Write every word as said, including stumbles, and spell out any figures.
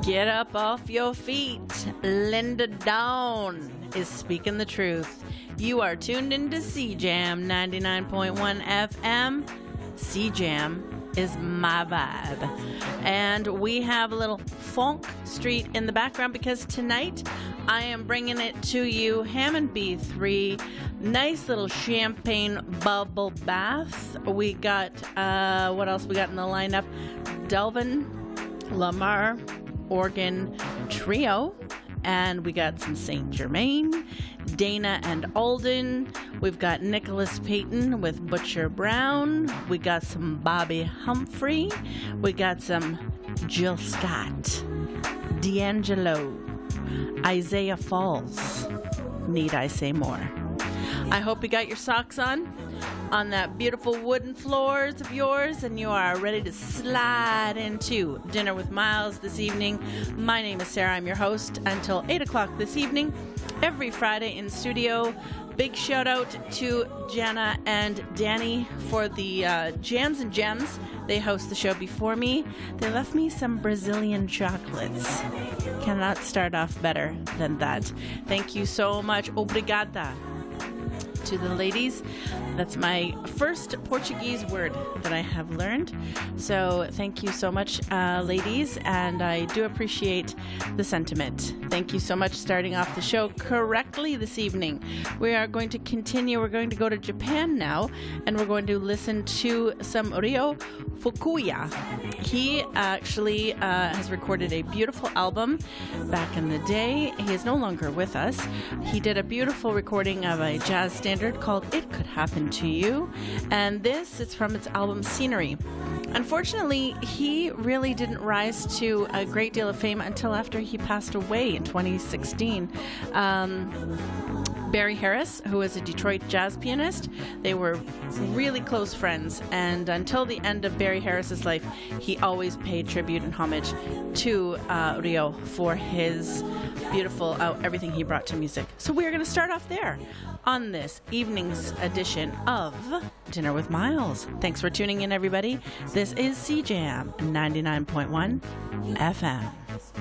Get up off your feet. Linda Dawn is speaking the truth. You are tuned into C Jam ninety-nine point one F M. C Jam is my vibe. And we have a little Funk Street in the background because tonight I am bringing it to you, Hammond B three, nice little champagne bubble bath. We got, uh, what else we got in the lineup? Delvin Lamar organ trio, and we got some Saint Germain, Dana and Alden. We've got Nicholas Payton with Butcher Brown. We got some Bobby Humphrey. We got some Jill Scott, D'Angelo, Isaiah Falls. Need I say more? I hope you got your socks on on that beautiful wooden floors of yours, and you are ready to slide into Dinner with Miles this evening. My name is Sarah. I'm your host until eight o'clock this evening, every Friday in studio. Big shout out to Jana and Danny for the uh, Jams and Gems. They host the show before me. They left me some Brazilian chocolates. Cannot start off better than that. Thank you so much. Obrigada to the ladies. That's my first Portuguese word that I have learned. So thank you so much, uh, ladies, and I do appreciate the sentiment. Thank you so much. Starting off the show correctly this evening. We are going to continue. We're going to go to Japan now, and we're going to listen to some Ryo Fukuya. He actually uh, has recorded a beautiful album back in the day. He is no longer with us. He did a beautiful recording of a jazz standard called It Could Happen to You, and this is from its album Scenery. Unfortunately, he really didn't rise to a great deal of fame until after he passed away in twenty sixteen. Um, Barry Harris, who is a Detroit jazz pianist, they were really close friends, and until the end of Barry Harris's life, he always paid tribute and homage to uh, Ryo for his beautiful, uh, everything he brought to music. So we're going to start off there on this evening's edition of Dinner with Miles. Thanks for tuning in, everybody. This is C Jam ninety-nine point one F M.